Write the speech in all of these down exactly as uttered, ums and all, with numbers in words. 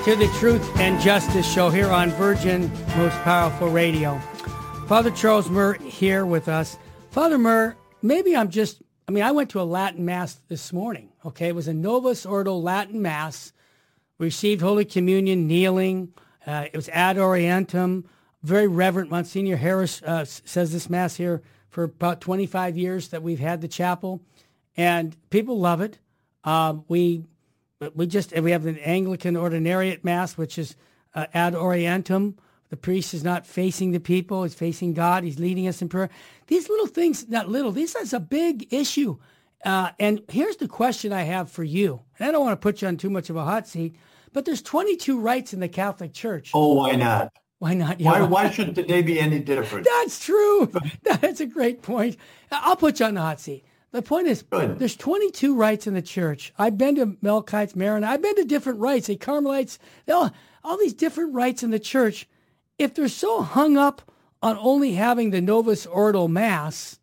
to the Truth and Justice Show here on Virgin Most Powerful Radio. Father Charles Murr here with us. Father Murr, maybe I'm just, I mean, I went to a Latin Mass this morning, okay? It was a Novus Ordo Latin Mass. Received Holy Communion kneeling. Uh, it was ad orientem. Very reverent. Monsignor Harris uh, says this Mass here for about twenty-five years that we've had the chapel. And people love it. Um, we we just we have an Anglican Ordinariate Mass, which is uh, ad orientem. The priest is not facing the people; he's facing God. He's leading us in prayer. These little things, not little. This is a big issue. Uh, and here's the question I have for you. And I don't want to put you on too much of a hot seat, but there's twenty-two rites in the Catholic Church. Oh, why not? Why not? Why, why should today be any different? That's true. That's a great point. I'll put you on the hot seat. The point is, Good. There's twenty-two rites in the church. I've been to Melkites, Maronite. I've been to different rites, the Carmelites, all, all these different rites in the church. If they're so hung up on only having the Novus Ordo Mass,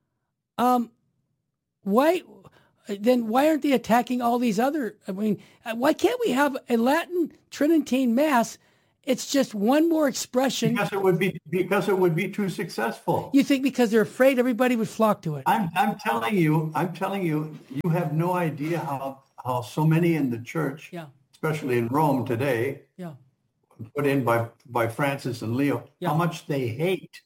um, why then why aren't they attacking all these other? I mean, why can't we have a Latin Tridentine Mass? It's just one more expression. Because it would be because it would be too successful. You think because they're afraid everybody would flock to it? I'm I'm telling you, I'm telling you, you have no idea how how so many in the church, yeah. especially in Rome today, yeah. put in by by Francis and Leo, yeah. how much they hate,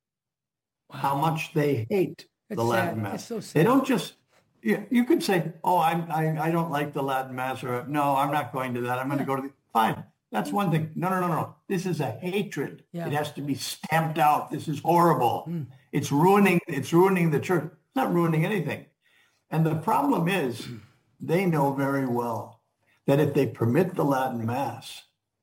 wow. how much they hate it's the Latin sad. Mass. It's so sad. They don't just. You, you could say, oh, I'm, I I don't like the Latin Mass, or no, I'm not going to that. I'm going yeah. to go to the fine. That's one thing. No, no, no, no. This is a hatred. Yeah. It has to be stamped out. This is horrible. Mm. It's ruining. It's ruining the church. It's not ruining anything. And the problem is, mm. they know very well that if they permit the Latin Mass,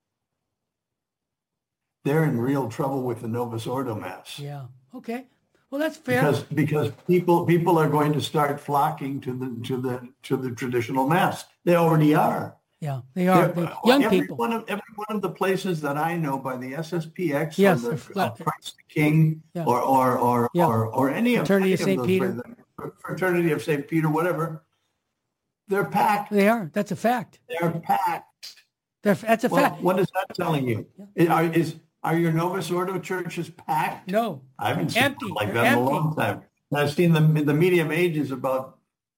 they're in real trouble with the Novus Ordo Mass. Yeah. Okay. Well, that's fair. Because because people people are going to start flocking to the to the to the traditional Mass. They already are. Yeah, they are. They, young every people. One of, every one of the places that I know by the S S P X yes, or the flat, uh, Christ the King yeah. or, or, or, yeah. or, or any Fraternity of, of Saint Peter. Fraternity of Saint Peter, whatever, they're packed. They are. That's a fact. They're packed. They're, that's a well, fact. What is that telling you? Yeah. Are, is, are your Novus Ordo churches packed? No. I haven't seen empty. like They're that empty. in a long time. I've seen the, the medium age is about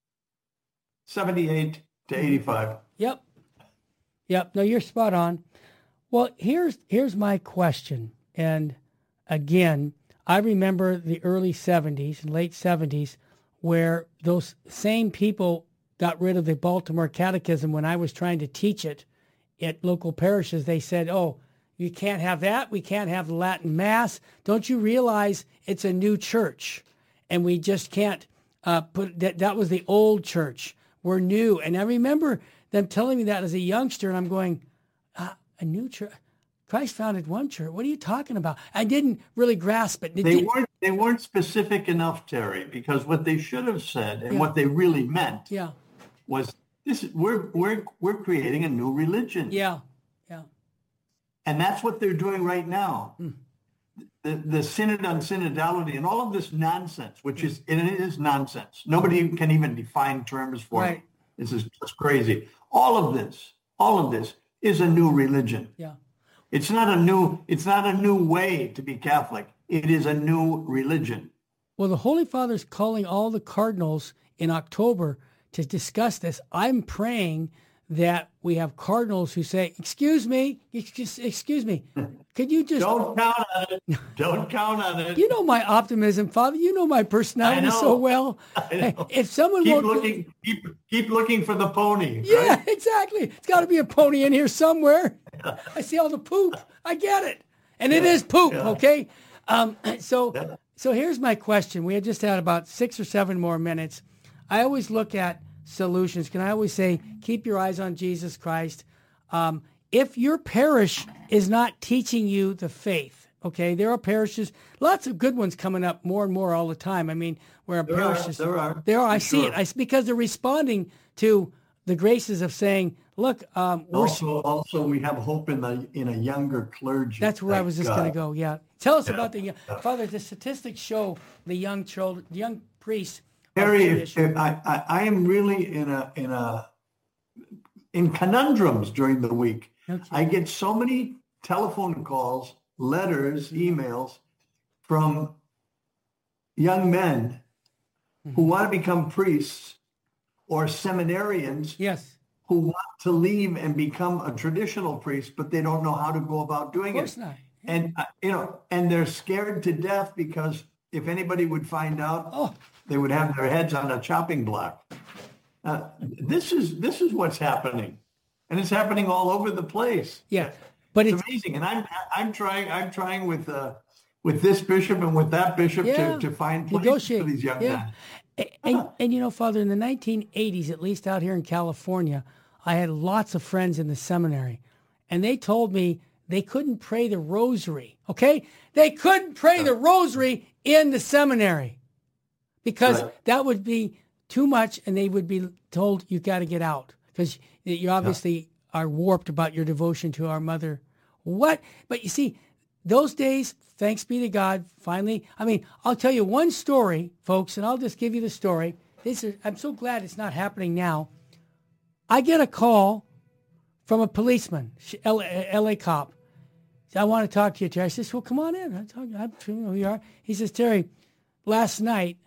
seventy-eight to eighty-five. Yep. Yep. No, you're spot on. Well, here's here's my question. And again, I remember the early seventies and late seventies where those same people got rid of the Baltimore Catechism when I was trying to teach it at local parishes. They said, oh, you can't have that. We can't have the Latin Mass. Don't you realize it's a new church? And we just can't uh, put that. That was the old church. We're new. And I remember them telling me that as a youngster, and I'm going, uh, a new church? Christ founded one church. What are you talking about? I didn't really grasp it. it they did... weren't. They weren't specific enough, Terry, because what they should have said and yeah. what they really meant yeah. was this: we're we're we're creating a new religion. Yeah, yeah. And that's what they're doing right now. Mm. The, the synod on synodality and all of this nonsense, which is, and it is nonsense. Nobody can even define terms for right. it. This is just crazy. All of this, all of this is a new religion. Yeah. It's not a new, it's not a new way to be Catholic. It is a new religion. Well, the Holy Father's calling all the cardinals in October to discuss this. I'm praying that we have cardinals who say, excuse me, excuse, excuse me, could you just... Don't count on it. Don't count on it. You know my optimism, Father. You know my personality so well. If someone keep won't... looking, keep, keep looking for the pony. Yeah, right? exactly. It's got to be a pony in here somewhere. I see all the poop. I get it. And yeah. it is poop, yeah. okay? Um, so, yeah. so here's my question. We had just had about six or seven more minutes. I always look at solutions. Can I always say, keep your eyes on Jesus Christ. Um, if your parish is not teaching you the faith, okay, there are parishes, lots of good ones coming up more and more all the time. I mean, where a there parish are, is, there are, there are. I sure. see it. I, because they're responding to the graces of saying, look, um, we're also, also we have hope in the in a younger clergy. That's where I was just going to go. Yeah, tell us yeah. about the young, yeah. Father. The statistics show the young children, the young priests. Harry, if, if I, I, I am really in a in a in conundrums during the week No kidding. I get so many telephone calls, letters, emails from young men who want to become priests or seminarians Yes. who want to leave and become a traditional priest, but they don't know how to go about doing Of course it. not. And, uh, you know, and they're scared to death because if anybody would find out, Oh. they would have their heads on a chopping block. Uh, this is this is what's happening, and it's happening all over the place. Yeah, but It's it's, amazing, and I'm I'm trying I'm trying with uh, with this bishop and with that bishop Yeah. to, to find places Negotiate. for these young Yeah. men. A- And, and you know, Father, in the nineteen eighties, at least out here in California, I had lots of friends in the seminary, and they told me they couldn't pray the rosary, okay? They couldn't pray the rosary in the seminary because Right. that would be too much, and they would be told, you got to get out because you obviously are warped about your devotion to our mother. What? But you see, those days, thanks be to God, finally, I mean, I'll tell you one story, folks, and I'll just give you the story. This is, I'm so glad it's not happening now. I get a call from a policeman, L A cop. I want to talk to you, Terry. I says, well, come on in. I talk, I'm sure you know who you are. He says, Terry, last night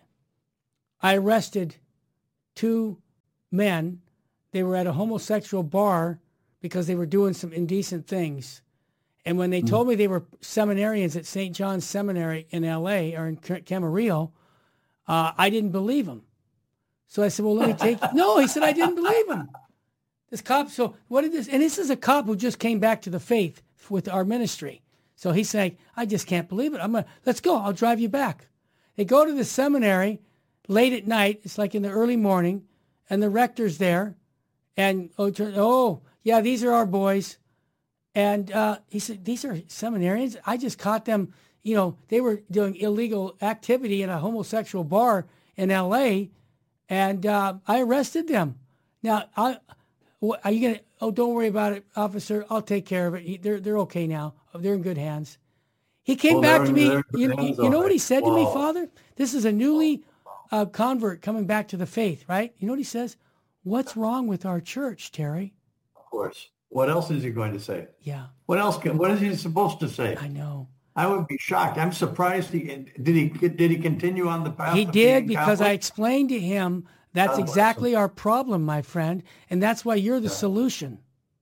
I arrested two men. They were at a homosexual bar because they were doing some indecent things. And when they told me they were seminarians at Saint John's Seminary in L A or in Camarillo, uh, I didn't believe him. So I said, well, let me take – no, he said, I didn't believe him. This cop, so what did this – and this is a cop who just came back to the faith with our ministry. So he's saying, I just can't believe it. I'm gonna, let's go. I'll drive you back. They go to the seminary late at night. It's like in the early morning, and the rector's there. And, oh, oh yeah, these are our boys. And uh, he said, these are seminarians? I just caught them, you know, they were doing illegal activity in a homosexual bar in L A, and uh, I arrested them. Now, I, are you going to, oh, don't worry about it, officer. I'll take care of it. They're they're okay now. They're in good hands. He came Oh, back they're to in- me. they're in good You, hands, you know all what he right. said to me, Wow. Father? This is a newly uh, convert coming back to the faith, right? You know what he says? What's wrong with our church, Terry? Of course. What else is he going to say? Yeah, What else? Can, what is he supposed to say? I know. I would be shocked. I'm surprised. He did he did he continue on the path? He of did being because I Catholic? explained to him that's God bless exactly our problem, my friend, and that's why you're the solution.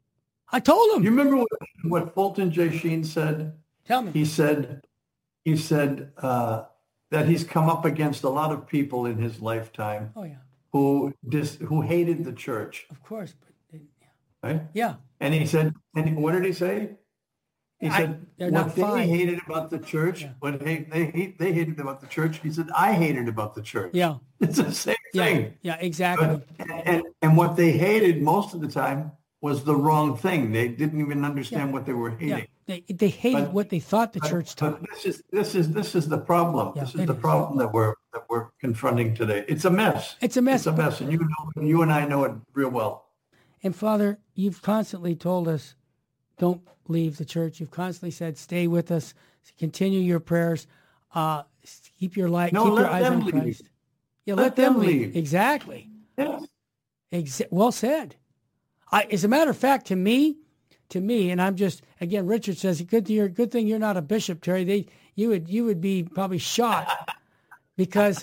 I told him. You remember what, what Fulton J. Sheen said? Tell me. He said, he said uh, that he's come up against a lot of people in his lifetime Oh, yeah, who dis, who hated the church, of course. But right? yeah, And he said, and what did he say? He I- said, they're what not they fine. hated about the church, what they, they, hate, they hated about the church, he said, I hated about the church. yeah, It's the same yeah, thing. yeah, exactly. But, and, and what they hated most of the time was the wrong thing. They didn't even understand what they were hating. Yeah, they they hated But- what they thought the But- church taught. But this is this is this is the problem. Yeah, this is it the is. problem that we're that we're confronting today. It's a mess. It's a mess, It's a but- mess, and you know, you and I know it real well. And Father, you've constantly told us, don't leave the church. You've constantly said, stay with us, continue your prayers, uh, keep your light, No, keep your let eyes them on leave. Christ. Yeah, Let let, them, them leave. leave. Exactly. Yes. Exa- well said. I, as a matter of fact, to me, to me, and I'm just again, Richard says, good to your, good thing you're not a bishop, Terry. They, you would, you would be probably shot because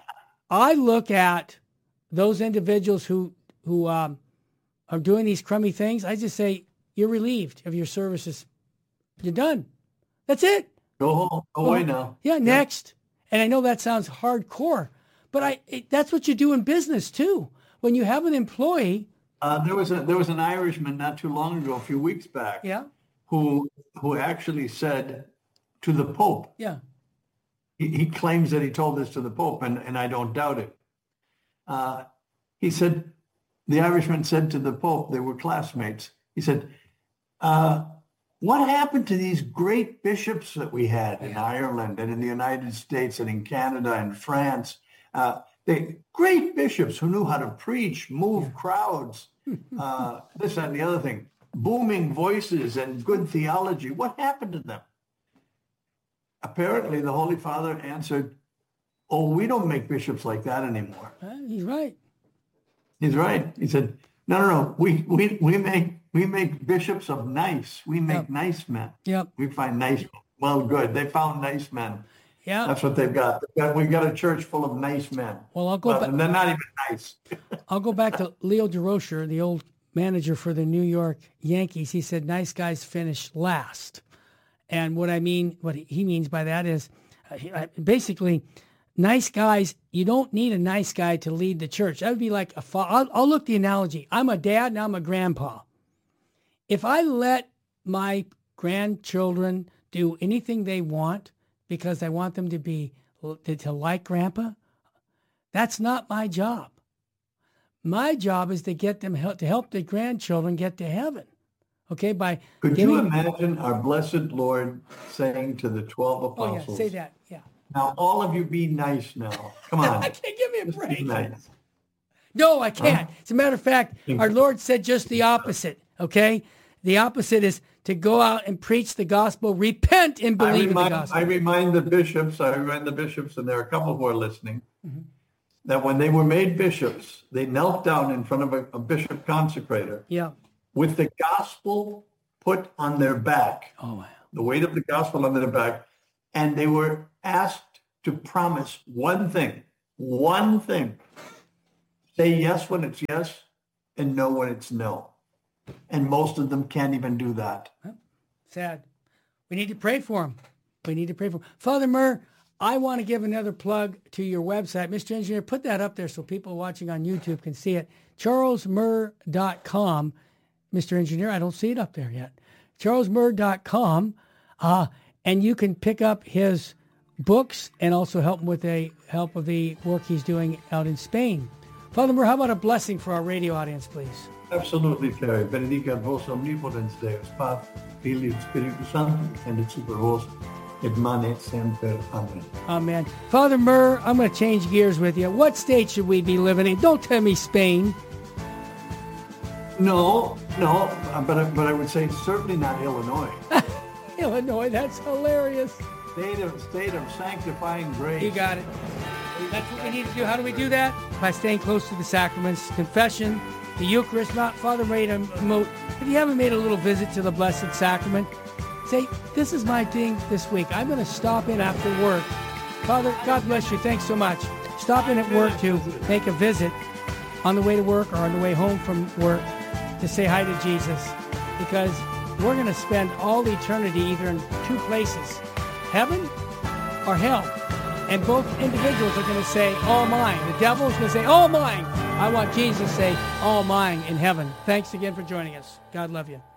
I look at those individuals who, who um, are doing these crummy things. I just say, you're relieved of your services. You're done. That's it. Go home. Go away now. Yeah, next. And I know that sounds hardcore, but I it, that's what you do in business too. When you have an employee, Uh, there was a there was an Irishman not too long ago, a few weeks back, yeah, who who actually said to the Pope. yeah, He, he claims that he told this to the Pope, and, and I don't doubt it. Uh, he said, the Irishman said to the Pope, they were classmates, he said, uh, what happened to these great bishops that we had in Ireland and in the United States and in Canada and France? Uh, they great bishops who knew how to preach, move crowds, uh, this and the other thing, booming voices and good theology. What happened to them? Apparently, the Holy Father answered, oh, we don't make bishops like that anymore. Uh, he's right. He's right. He said, no, no, no, we, we, we make We make bishops of nice. We make Yep. nice men. Yep. We find nice. Well, good. They found nice men. Yeah. That's what they've got. They've got- We've got a church full of nice men. Well, I'll go Well, back. and they're not even nice. I'll go back to Leo DeRocher, the old manager for the New York Yankees. He said, "Nice guys finish last." And what I mean, what he means by that is, uh, he- uh, basically, nice guys. You don't need a nice guy to lead the church. That would be like a. Fa- I'll, I'll look the analogy. I'm a dad and I'm a grandpa. If I let my grandchildren do anything they want because I want them to be to, to like grandpa, that's not my job. My job is to get them help, to help the grandchildren get to heaven. Okay, by Could giving, you imagine our blessed Lord saying to the twelve Oh apostles, yeah, say that. Yeah. now all of you be nice now. Come on. I can't give me a Just be break. nice. No, I can't. As a matter of fact, our Lord said just the opposite. Okay, the opposite is to go out and preach the gospel, repent and I believe in the remind, gospel. I remind the bishops, I remind the bishops, and there are a couple who are listening, Mm-hmm. that when they were made bishops, they knelt down in front of a, a bishop consecrator Yeah. with the gospel put on their back, Oh wow. the weight of the gospel on their back, and they were asked to promise one thing, one thing. Say yes when it's yes and no when it's no. And most of them can't even do that. Sad. We need to pray for him. We need to pray for him. Father Murr, I want to give another plug to your website. Mister Engineer, put that up there so people watching on YouTube can see it. charles murr dot com. Mister Engineer, I don't see it up there yet. charles murr dot com. Uh, and you can pick up his books and also help him with a help of the work he's doing out in Spain. Father Murr, how about a blessing for our radio audience, please? Absolutely, Terry. Benedicat vos omnipotens Deus, Pater, Filii, et Spiritus Sancti, and et super vos, et mane semper. Amen. Amen. Father Murr, I'm going to change gears with you. What state should we be living in? Don't tell me Spain. No, no, uh, but, I- but I would say certainly not Illinois. Illinois, that's hilarious. State of, state of sanctifying grace. You got it. That's what we need to do. How do we do that? By staying close to the sacraments, confession, the Eucharist. Not Father made a moat. If you haven't made a little visit to the Blessed Sacrament, say, this is my thing this week. I'm going to stop in after work. Father, God bless you. Thanks so much. Stop in at work to make a visit on the way to work or on the way home from work to say hi to Jesus, because we're going to spend all eternity either in two places, heaven or hell. And both individuals are going to say, all mine. The devil is going to say, all mine. I want Jesus to say, all mine in heaven. Thanks again for joining us. God love you.